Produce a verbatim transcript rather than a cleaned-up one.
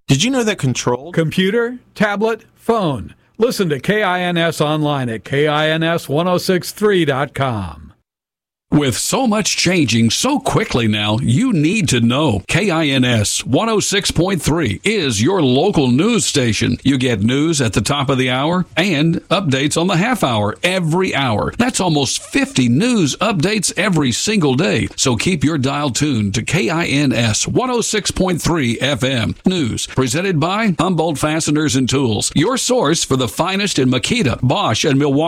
Did you know that controlled computer, tablet, phone? Listen to K I N S online at K I N S ten sixty-three dot com. With so much changing so quickly now, you need to know. K I N S one oh six point three is your local news station. You get news at the top of the hour and updates on the half hour every hour. That's almost fifty news updates every single day. So keep your dial tuned to K I N S one oh six point three F M. News presented by Humboldt Fasteners and Tools, your source for the finest in Makita, Bosch, and Milwaukee.